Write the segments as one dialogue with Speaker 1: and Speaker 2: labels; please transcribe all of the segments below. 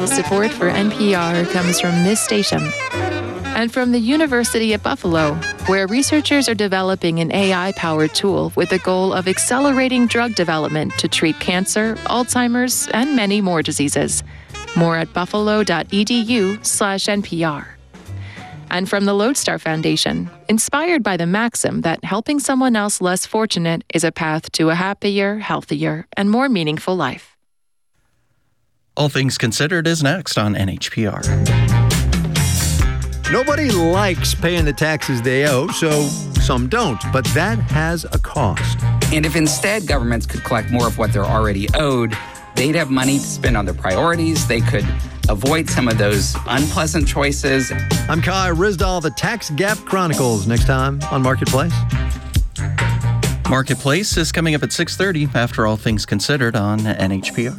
Speaker 1: Support for NPR comes from this station and from the University at Buffalo, where researchers are developing an AI-powered tool with the goal of accelerating drug development to treat cancer, Alzheimer's, and many more diseases. More at buffalo.edu/NPR. And from the Lodestar Foundation, inspired by the maxim that helping someone else less fortunate is a path to a happier, healthier, and more meaningful life.
Speaker 2: All Things Considered is next on NHPR.
Speaker 3: Nobody likes paying the taxes they owe, so some don't, but that has a cost.
Speaker 4: And if instead governments could collect more of what they're already owed, they'd have money to spend on their priorities. They could avoid some of those unpleasant choices.
Speaker 3: I'm Kai Ryssdal, the Tax Gap Chronicles, next time on Marketplace.
Speaker 2: Marketplace is coming up at 6:30 after All Things Considered on NHPR.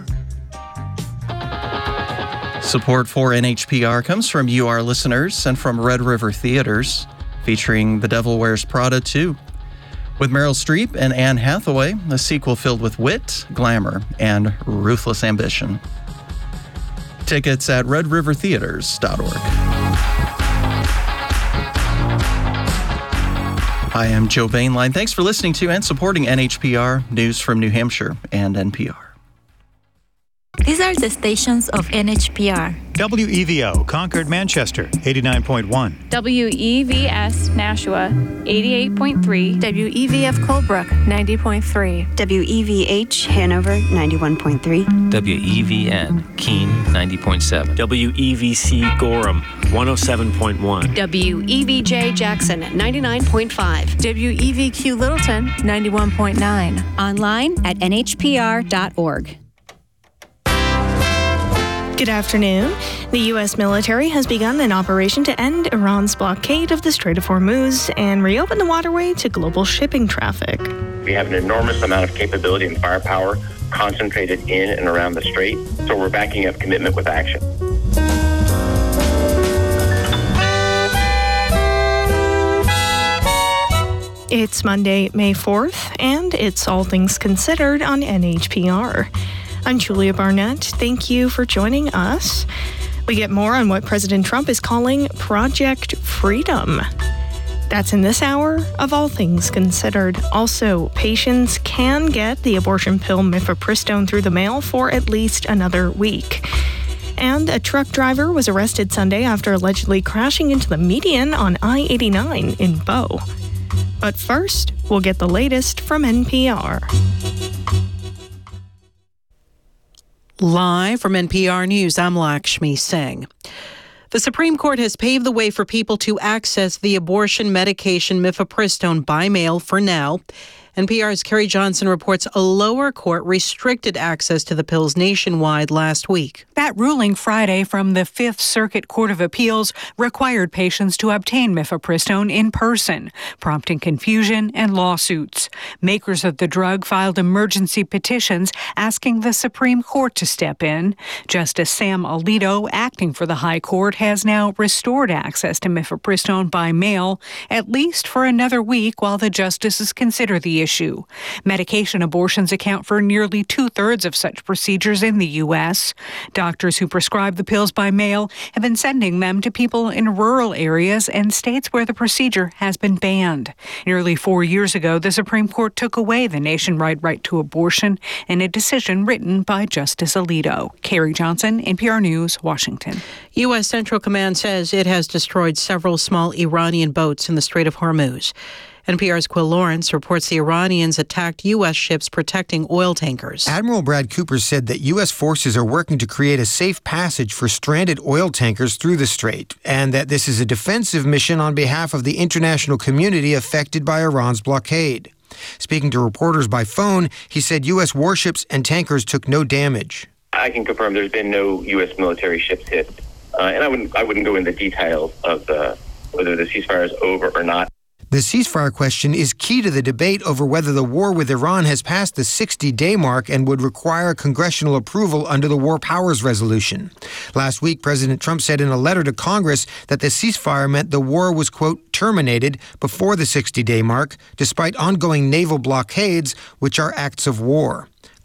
Speaker 2: Support for NHPR comes from you, our listeners, and from Red River Theaters, featuring The Devil Wears Prada 2. With Meryl Streep and Anne Hathaway, a sequel filled with wit, glamour, and ruthless ambition. Tickets at redrivertheaters.org. Hi, I'm Joe Bainline. Thanks for listening to and supporting NHPR, News from New Hampshire and NPR.
Speaker 5: These are the stations of NHPR.
Speaker 6: WEVO, Concord, Manchester, 89.1.
Speaker 7: WEVS, Nashua, 88.3.
Speaker 8: WEVF Colebrook, 90.3.
Speaker 9: WEVH, Hanover, 91.3.
Speaker 10: WEVN, Keene, 90.7.
Speaker 11: WEVC Gorham, 107.1.
Speaker 12: WEVJ Jackson, 99.5.
Speaker 8: WEVQ Littleton, 91.9.
Speaker 13: Online at nhpr.org.
Speaker 14: Good afternoon. The U.S. military has begun an operation to end Iran's blockade of the Strait of Hormuz and reopen the waterway to global shipping traffic.
Speaker 15: We have an enormous amount of capability and firepower concentrated in and around the strait, so we're backing up commitment with action.
Speaker 14: It's Monday, May 4th, and it's All Things Considered on NHPR. I'm Julia Barnett. Thank you for joining us. We get more on what President Trump is calling Project Freedom. That's in this hour of All Things Considered. Also, patients can get the abortion pill mifepristone through the mail for at least another week. And a truck driver was arrested Sunday after allegedly crashing into the median on I-89 in Bow. But first, we'll get the latest from NPR.
Speaker 16: Live from NPR News, I'm Lakshmi Singh. The Supreme Court has paved the way for people to access the abortion medication mifepristone by mail for now. NPR's Carrie Johnson reports a lower court restricted access to the pills nationwide last week.
Speaker 17: That ruling Friday from the Fifth Circuit Court of Appeals required patients to obtain mifepristone in person, prompting confusion and lawsuits. Makers of the drug filed emergency petitions asking the Supreme Court to step in. Justice Sam Alito, acting for the High Court, has now restored access to mifepristone by mail, at least for another week while the justices consider the issue. Medication abortions account for nearly 2/3 of such procedures in the U.S. Doctors who prescribe the pills by mail have been sending them to people in rural areas and states where the procedure has been banned. Nearly 4 years ago, the Supreme Court took away the nationwide right to abortion in a decision written by Justice Alito. Carrie Johnson, NPR News, Washington.
Speaker 16: U.S. Central Command says it has destroyed several small Iranian boats in the Strait of Hormuz. NPR's Quill Lawrence reports the Iranians attacked U.S. ships protecting oil tankers.
Speaker 18: Admiral Brad Cooper said that U.S. forces are working to create a safe passage for stranded oil tankers through the strait, and that this is a defensive mission on behalf of the international community affected by Iran's blockade. Speaking to reporters by phone, he said U.S. warships and tankers took no damage.
Speaker 15: I can confirm there's been no U.S. military ships hit, and I wouldn't go into details of whether the ceasefire is over or not.
Speaker 18: The ceasefire question is key to the debate over whether the war with Iran has passed the 60-day mark and would require congressional approval under the War Powers Resolution. Last week, President Trump said in a letter to Congress that the ceasefire meant the war was, quote, terminated before the 60-day mark, despite ongoing naval blockades, which are acts of war.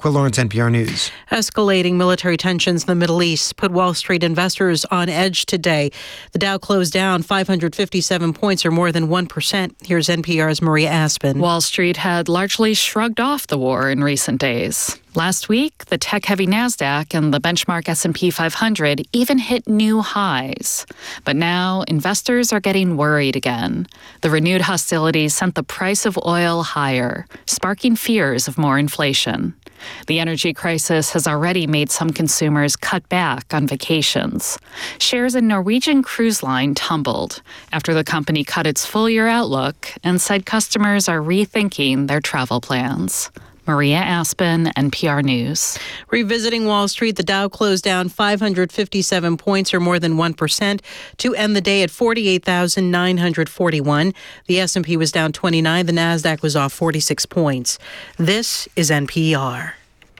Speaker 18: Quill Lawrence, NPR News.
Speaker 16: Escalating military tensions in the Middle East put Wall Street investors on edge today. The Dow closed down 557 points, or more than 1%. Here's NPR's Maria Aspen.
Speaker 19: Wall Street had largely shrugged off the war in recent days. Last week, the tech-heavy Nasdaq and the benchmark S&P 500 even hit new highs. But now, investors are getting worried again. The renewed hostilities sent the price of oil higher, sparking fears of more inflation. The energy crisis has already made some consumers cut back on vacations. Shares in Norwegian Cruise Line tumbled after the company cut its full-year outlook and said customers are rethinking their travel plans. Maria Aspen, NPR News.
Speaker 16: Revisiting Wall Street, the Dow closed down 557 points, or more than 1%, to end the day at 48,941. The S&P was down 29. The Nasdaq was off 46 points. This is NPR.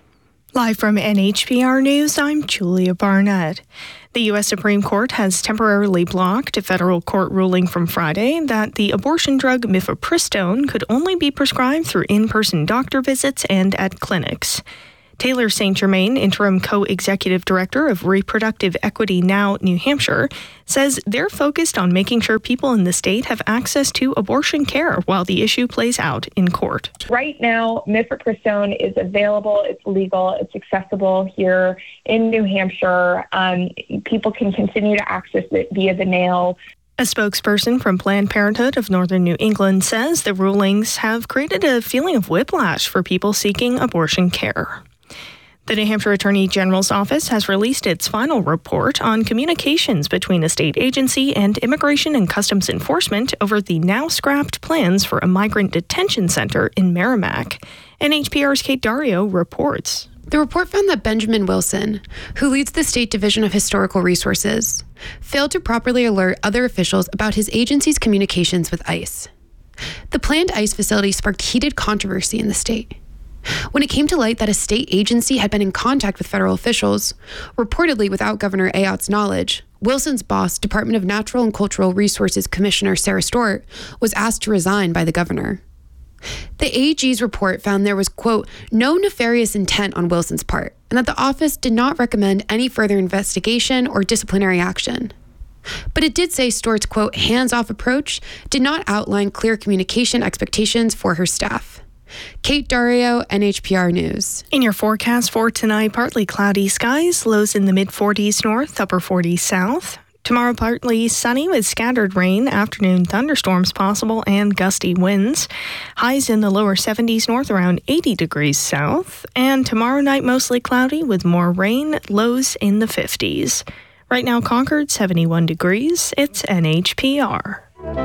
Speaker 14: Live from NHPR News, I'm Julia Barnett. The U.S. Supreme Court has temporarily blocked a federal court ruling from Friday that the abortion drug mifepristone could only be prescribed through in-person doctor visits and at clinics. Taylor St. Germain, interim co-executive director of Reproductive Equity Now, New Hampshire, says they're focused on making sure people in the state have access to abortion care while the issue plays out in court.
Speaker 20: Right now, mifepristone is available, it's legal, it's accessible here in New Hampshire. People can continue to access it via the mail.
Speaker 14: A spokesperson from Planned Parenthood of Northern New England says the rulings have created a feeling of whiplash for people seeking abortion care. The New Hampshire Attorney General's office has released its final report on communications between a state agency and Immigration and Customs Enforcement over the now-scrapped plans for a migrant detention center in Merrimack. NHPR's Kate Dario reports.
Speaker 21: The report found that Benjamin Wilson, who leads the State Division of Historical Resources, failed to properly alert other officials about his agency's communications with ICE. The planned ICE facility sparked heated controversy in the state. When it came to light that a state agency had been in contact with federal officials, reportedly without Governor Ayotte's knowledge, Wilson's boss, Department of Natural and Cultural Resources Commissioner Sarah Stewart, was asked to resign by the governor. The AG's report found there was, quote, no nefarious intent on Wilson's part, and that the office did not recommend any further investigation or disciplinary action. But it did say Stewart's, quote, hands-off approach did not outline clear communication expectations for her staff. Kate Dario, NHPR News.
Speaker 14: In your forecast for tonight, partly cloudy skies, lows in the mid-40s north, upper 40s south. Tomorrow, partly sunny with scattered rain, afternoon thunderstorms possible, and gusty winds. Highs in the lower 70s north, around 80 degrees south. And tomorrow night, mostly cloudy with more rain, lows in the 50s. Right now, Concord, 71 degrees. It's NHPR.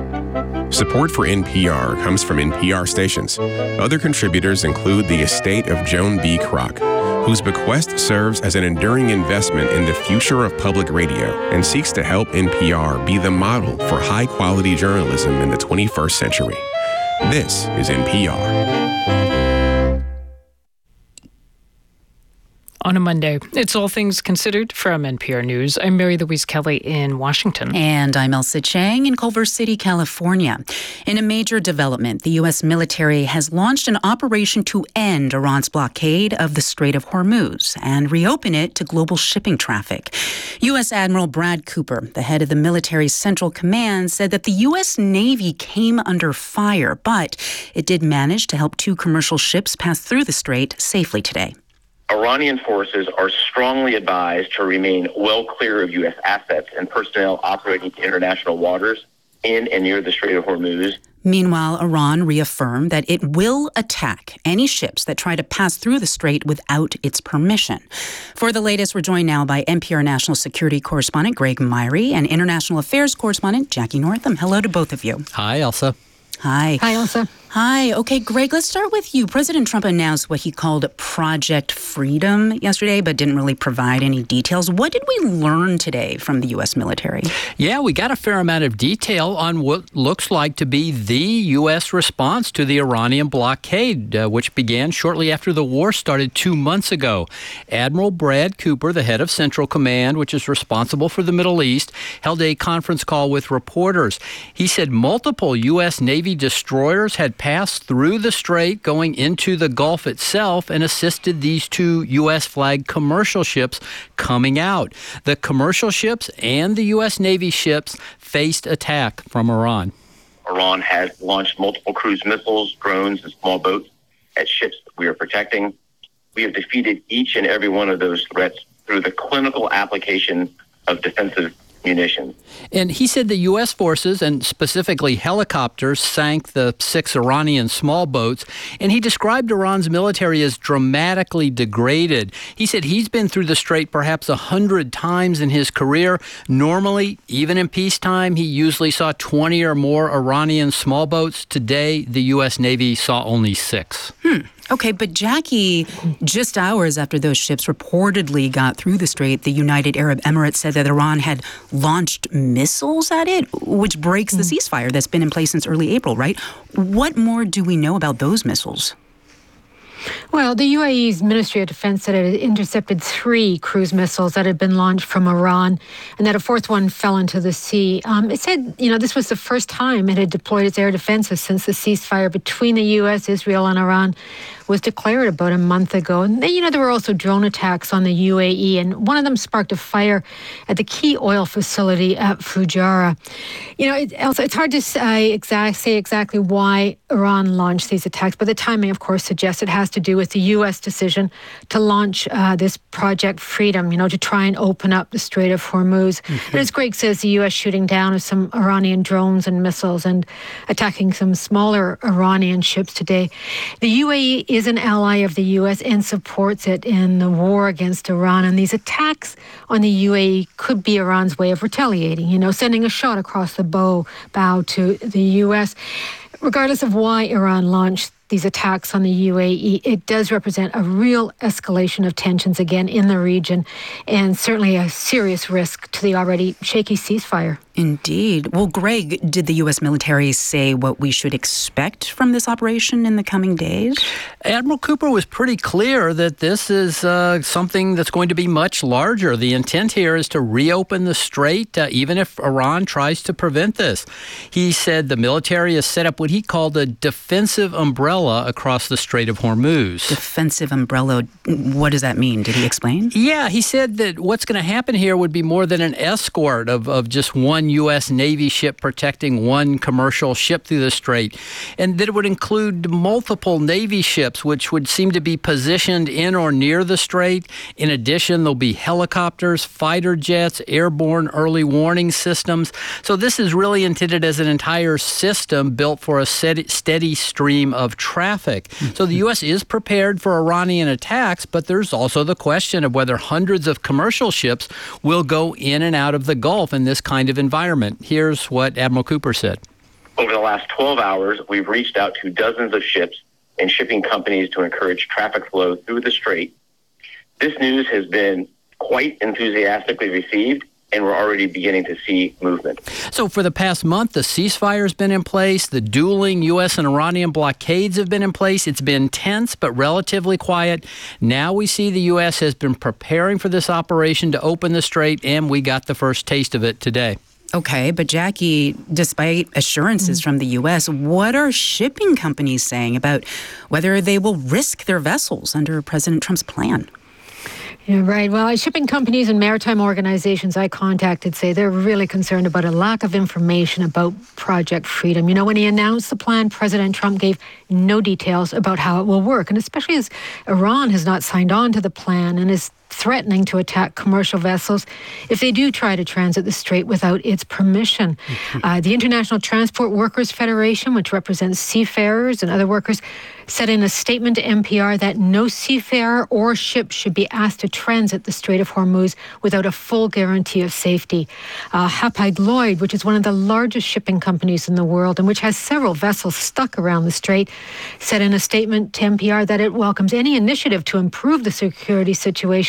Speaker 22: Support for NPR comes from NPR stations. Other contributors include the estate of Joan B. Kroc, whose bequest serves as an enduring investment in the future of public radio and seeks to help NPR be the model for high-quality journalism in the 21st century. This is NPR.
Speaker 23: On a Monday, it's All Things Considered from NPR News. I'm Mary Louise Kelly in Washington.
Speaker 24: And I'm Elsa Chang in Culver City, California. In a major development, the U.S. military has launched an operation to end Iran's blockade of the Strait of Hormuz and reopen it to global shipping traffic. U.S. Admiral Brad Cooper, the head of the military's Central Command, said that the U.S. Navy came under fire, but it did manage to help 2 commercial ships pass through the strait safely today.
Speaker 15: Iranian forces are strongly advised to remain well clear of U.S. assets and personnel operating in international waters in and near the Strait of Hormuz.
Speaker 24: Meanwhile, Iran reaffirmed that it will attack any ships that try to pass through the strait without its permission. For the latest, we're joined now by NPR national security correspondent Greg Myrie and international affairs correspondent Jackie Northam. Hello to both of you.
Speaker 25: Hi, Elsa.
Speaker 24: Hi.
Speaker 23: Hi, Elsa.
Speaker 24: Hi. Okay, Greg, let's start with you. President Trump announced what he called Project Freedom yesterday, but didn't really provide any details. What did we learn today from the U.S. military?
Speaker 25: Yeah, we got a fair amount of detail on what looks like to be the U.S. response to the Iranian blockade, which began shortly after the war started 2 months ago. Admiral Brad Cooper, the head of Central Command, which is responsible for the Middle East, held a conference call with reporters. He said multiple U.S. Navy destroyers had had passed through the strait going into the Gulf itself and assisted these two U.S.-flagged commercial ships coming out. The commercial ships and the U.S. Navy ships faced attack from Iran.
Speaker 15: Iran has launched multiple cruise missiles, drones, and small boats at ships that we are protecting. We have defeated each and every one of those threats through the clinical application of defensive munitions.
Speaker 25: And he said the U.S. forces, and specifically helicopters, sank the 6 Iranian small boats, and he described Iran's military as dramatically degraded. He said he's been through the strait perhaps 100 times in his career. Normally, even in peacetime, he usually saw 20 or more Iranian small boats. Today, the U.S. Navy saw only 6.
Speaker 24: Okay, but Jackie, just hours after those ships reportedly got through the strait, the United Arab Emirates said that Iran had launched missiles at it, which breaks the ceasefire that's been in place since early April, right? What more do we know about those missiles?
Speaker 1: Well, the UAE's Ministry of Defense said it had intercepted 3 cruise missiles that had been launched from Iran and that a 4th one fell into the sea. It said, this was the first time it had deployed its air defenses since the ceasefire between the U.S., Israel, and Iran was declared about a month ago. And there were also drone attacks on the UAE, and one of them sparked a fire at the key oil facility at Fujairah. It's hard to say exactly why Iran launched these attacks, but the timing, of course, suggests it has to do with the U.S. decision to launch this Project Freedom, to try and open up the Strait of Hormuz. And as Greg says, the U.S. shooting down of some Iranian drones and missiles and attacking some smaller Iranian ships today. The UAE is an ally of the U.S. and supports it in the war against Iran. And these attacks on the UAE could be Iran's way of retaliating, sending a shot across the bow to the U.S. Regardless of why Iran launched these attacks on the UAE, it does represent a real escalation of tensions again in the region and certainly a serious risk to the already shaky ceasefire.
Speaker 24: Indeed. Well, Greg, did the U.S. military say what we should expect from this operation in the coming days?
Speaker 25: Admiral Cooper was pretty clear that this is something that's going to be much larger. The intent here is to reopen the strait, even if Iran tries to prevent this. He said the military has set up what he called a defensive umbrella across the Strait of Hormuz.
Speaker 24: Defensive umbrella, what does that mean? Did he explain?
Speaker 25: Yeah, he said that what's going to happen here would be more than an escort of just one U.S. Navy ship protecting one commercial ship through the strait, and that it would include multiple Navy ships, which would seem to be positioned in or near the strait. In addition, there'll be helicopters, fighter jets, airborne early warning systems. So this is really intended as an entire system built for a steady stream of traffic. So the U.S. is prepared for Iranian attacks, but there's also the question of whether hundreds of commercial ships will go in and out of the Gulf in this kind of environment. Here's what Admiral Cooper said.
Speaker 15: Over the last 12 hours, we've reached out to dozens of ships and shipping companies to encourage traffic flow through the strait. This news has been quite enthusiastically received, and we're already beginning to see movement.
Speaker 25: So for the past month, the ceasefire has been in place. The dueling U.S. and Iranian blockades have been in place. It's been tense, but relatively quiet. Now we see the U.S. has been preparing for this operation to open the strait, and we got the first taste of it today.
Speaker 24: Okay, but Jackie, despite assurances from the U.S., what are shipping companies saying about whether they will risk their vessels under President Trump's plan?
Speaker 1: Yeah, right. Well, shipping companies and maritime organizations I contacted say they're really concerned about a lack of information about Project Freedom. When he announced the plan, President Trump gave no details about how it will work, and especially as Iran has not signed on to the plan and is threatening to attack commercial vessels if they do try to transit the strait without its permission. The International Transport Workers Federation, which represents seafarers and other workers, said in a statement to NPR that no seafarer or ship should be asked to transit the Strait of Hormuz without a full guarantee of safety. Hapag-Lloyd, which is one of the largest shipping companies in the world and which has several vessels stuck around the strait, said in a statement to NPR that it welcomes any initiative to improve the security situation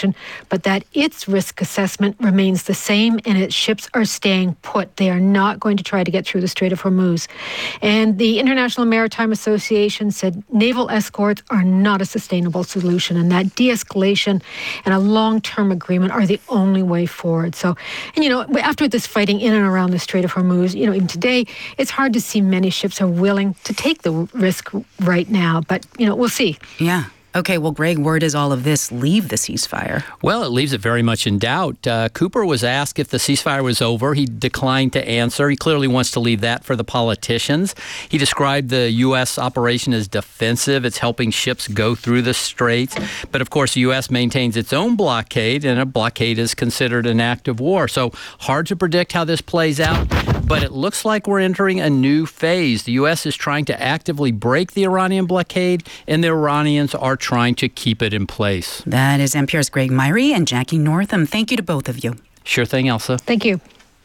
Speaker 1: abortion, but that its risk assessment remains the same and its ships are staying put. They are not going to try to get through the Strait of Hormuz. And the International Maritime Association said naval escorts are not a sustainable solution and that de-escalation and a long-term agreement are the only way forward. So, and after this fighting in and around the Strait of Hormuz, even today, it's hard to see many ships are willing to take the risk right now. But, we'll see.
Speaker 24: Yeah. Okay, well, Greg, where does all of this leave the ceasefire?
Speaker 25: Well, it leaves it very much in doubt. Cooper was asked if the ceasefire was over. He declined to answer. He clearly wants to leave that for the politicians. He described the U.S. operation as defensive. It's helping ships go through the straits. But, of course, the U.S. maintains its own blockade, and a blockade is considered an act of war. So hard to predict how this plays out. But it looks like we're entering a new phase. The U.S. is trying to actively break the Iranian blockade, and the Iranians are trying to keep it in place.
Speaker 24: That is NPR's Greg Myrie and Jackie Northam. Thank you to both of you.
Speaker 25: Sure thing, Elsa.
Speaker 1: Thank you.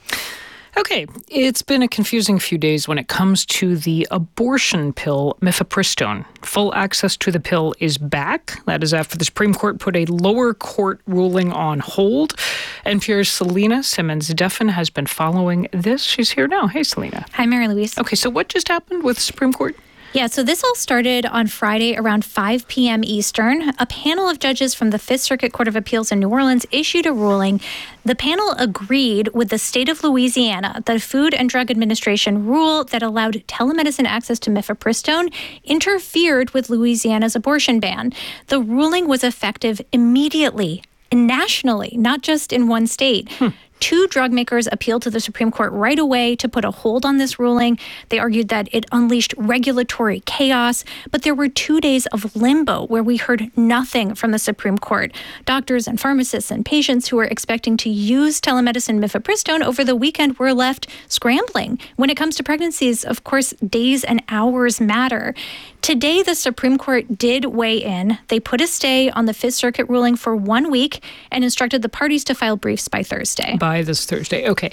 Speaker 23: Okay, it's been a confusing few days when it comes to the abortion pill mifepristone. Full access to the pill is back. That is after the Supreme Court put a lower court ruling on hold. NPR's Selena Simmons-Duffin has been following this. She's here now. Hey, Selena.
Speaker 2: Hi, Mary Louise.
Speaker 23: Okay, so what just happened with the Supreme Court?
Speaker 2: Yeah, so this all started on Friday around 5 p.m. Eastern. A panel of judges from the Fifth Circuit Court of Appeals in New Orleans issued a ruling. The panel agreed with the state of Louisiana that a Food and Drug Administration rule that allowed telemedicine access to mifepristone interfered with Louisiana's abortion ban. The ruling was effective immediately and nationally, not just in one state. Two drug makers appealed to the Supreme Court right away to put a hold on this ruling. They argued that it unleashed regulatory chaos, but there were 2 days of limbo where we heard nothing from the Supreme Court. Doctors and pharmacists and patients who were expecting to use telemedicine mifepristone over the weekend were left scrambling. When it comes to pregnancies, of course, days and hours matter. Today, the Supreme Court did weigh in. They put a stay on the Fifth Circuit ruling for 1 week and instructed the parties to file briefs by Thursday.
Speaker 23: By this Thursday. Okay.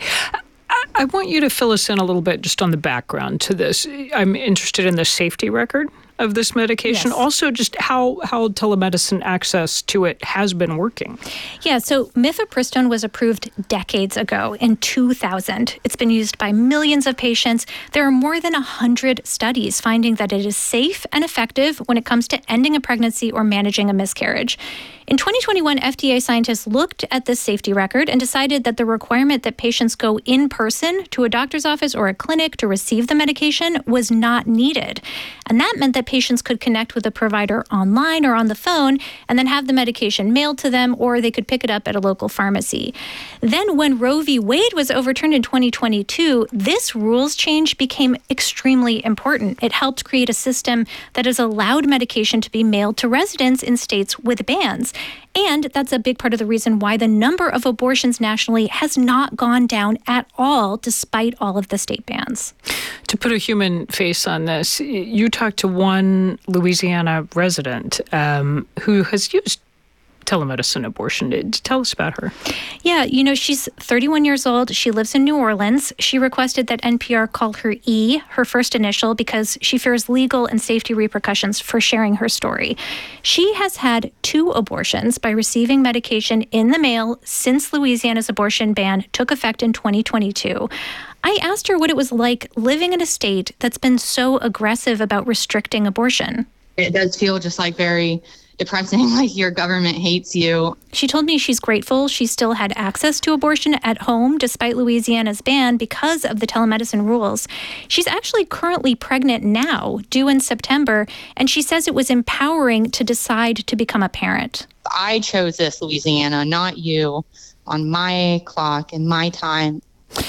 Speaker 23: I want you to fill us in a little bit just on the background to this. I'm interested in the safety record of this medication. Yes. Also, just how telemedicine access to it has been working.
Speaker 2: Yeah, so mifepristone was approved decades ago in 2000. It's been used by millions of patients. There are more than 100 studies finding that it is safe and effective when it comes to ending a pregnancy or managing a miscarriage. In 2021, FDA scientists looked at this safety record and decided that the requirement that patients go in person to a doctor's office or a clinic to receive the medication was not needed. And that meant that patients could connect with a provider online or on the phone and then have the medication mailed to them, or they could pick it up at a local pharmacy. Then when Roe v. Wade was overturned in 2022, this rules change became extremely important. It helped create a system that has allowed medication to be mailed to residents in states with bans. And that's a big part of the reason why the number of abortions nationally has not gone down at all, despite all of the state bans.
Speaker 23: To put a human face on this, you talked to one Louisiana resident who has used telemedicine abortion. Tell us about her.
Speaker 2: Yeah, she's 31 years old. She lives in New Orleans. She requested that NPR call her E, her first initial, because she fears legal and safety repercussions for sharing her story. She has had 2 abortions by receiving medication in the mail since Louisiana's abortion ban took effect in 2022. I asked her what it was like living in a state that's been so aggressive about restricting abortion.
Speaker 3: It does feel just like very depressing, like your government hates you.
Speaker 2: She told me she's grateful she still had access to abortion at home despite Louisiana's ban because of the telemedicine rules. She's actually currently pregnant now, due in September, and she says it was empowering to decide to become a parent.
Speaker 3: I chose this, Louisiana, not you, on my clock and my time.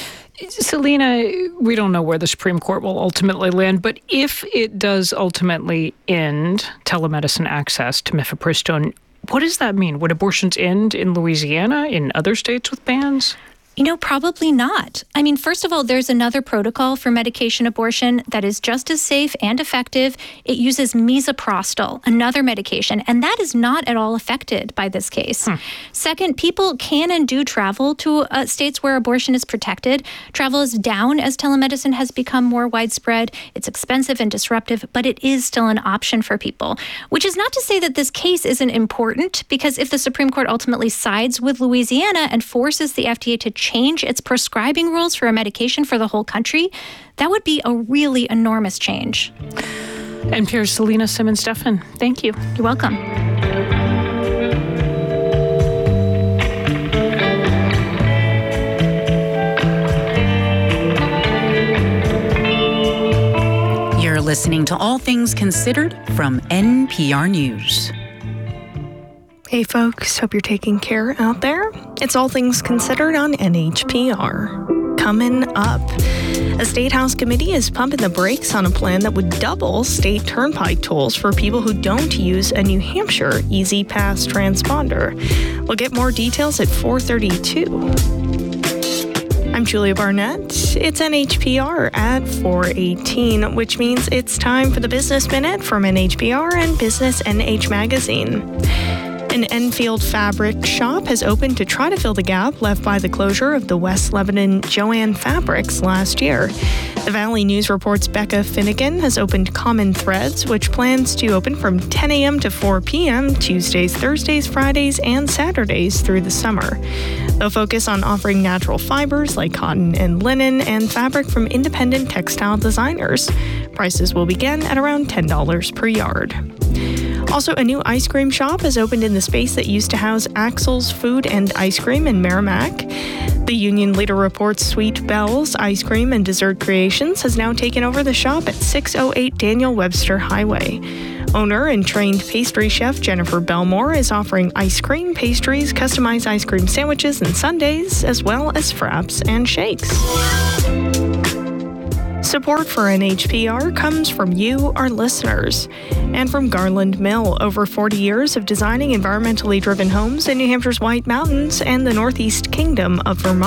Speaker 23: Selena, we don't know where the Supreme Court will ultimately land, but if it does ultimately end telemedicine access to mifepristone, what does that mean? Would abortions end in Louisiana, in other states with bans?
Speaker 2: Probably not. I mean, first of all, there's another protocol for medication abortion that is just as safe and effective. It uses misoprostol, another medication, and that is not at all affected by this case. Second, people can and do travel to states where abortion is protected. Travel is down as telemedicine has become more widespread. It's expensive and disruptive, but it is still an option for people, which is not to say that this case isn't important, because if the Supreme Court ultimately sides with Louisiana and forces the FDA to change its prescribing rules for a medication for the whole country, that would be a really enormous change.
Speaker 23: NPR's Selena Simmons-Duffin, thank you.
Speaker 2: You're welcome.
Speaker 24: You're listening to All Things Considered from NPR News.
Speaker 14: Hey folks, hope you're taking care out there. It's All Things Considered on NHPR. Coming up, a State House committee is pumping the brakes on a plan that would double state turnpike tolls for people who don't use a New Hampshire Easy Pass transponder. We'll get more details at 4:32. I'm Julia Barnett. It's NHPR at 4:18, which means it's time for the Business Minute from NHPR and Business NH Magazine. An Enfield fabric shop has opened to try to fill the gap left by the closure of the West Lebanon Jo-Ann Fabrics last year. The Valley News reports Becca Finnegan has opened Common Threads, which plans to open from 10 a.m. to 4 p.m. Tuesdays, Thursdays, Fridays, and Saturdays through the summer. They'll focus on offering natural fibers like cotton and linen and fabric from independent textile designers. Prices will begin at around $10 per yard. Also, a new ice cream shop has opened in the space that used to house Axel's Food and Ice Cream in Merrimack. The Union Leader reports Sweet Bells Ice Cream and Dessert Creations has now taken over the shop at 608 Daniel Webster Highway. Owner and trained pastry chef Jennifer Belmore is offering ice cream, pastries, customized ice cream sandwiches and sundaes, as well as fraps and shakes. Support for NHPR comes from you, our listeners, and from Garland Mill, over 40 years of designing environmentally driven homes in New Hampshire's White Mountains and the Northeast Kingdom of Vermont.